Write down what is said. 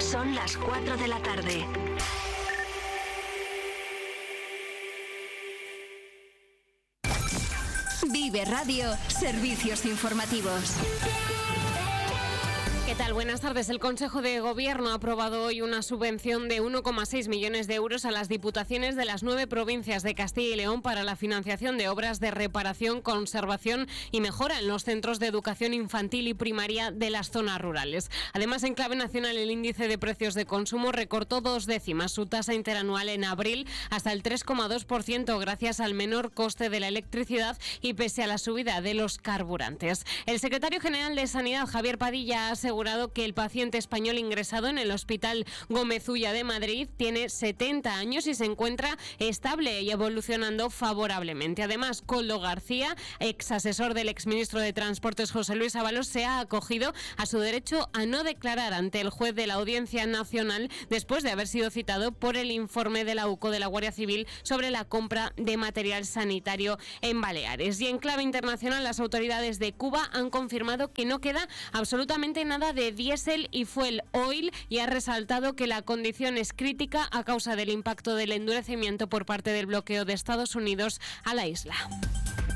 Son las 4 de la tarde. Vive Radio, servicios informativos. ¿Qué tal? Buenas tardes. El Consejo de Gobierno ha aprobado hoy una subvención de 1,6 millones de euros a las diputaciones de las 9 provincias de Castilla y León para la financiación de obras de reparación, conservación y mejora en los centros de educación infantil y primaria de las zonas rurales. Además, en clave nacional, el índice de precios de consumo recortó 2 décimas su tasa interanual en abril hasta el 3,2% gracias al menor coste de la electricidad y pese a la subida de los carburantes. El secretario general de Sanidad, Javier Padilla, ha asegurado que el paciente español ingresado en el Hospital Gómez Ulla de Madrid tiene 70 años y se encuentra estable y evolucionando favorablemente. Además, Koldo García, ex asesor del exministro de Transportes José Luis Ábalos, se ha acogido a su derecho a no declarar ante el juez de la Audiencia Nacional después de haber sido citado por el informe de la UCO de la Guardia Civil sobre la compra de material sanitario en Baleares. Y en clave internacional, las autoridades de Cuba han confirmado que no queda absolutamente nada de diésel y fuel oil y ha resaltado que la condición es crítica a causa del impacto del endurecimiento por parte del bloqueo de Estados Unidos a la isla.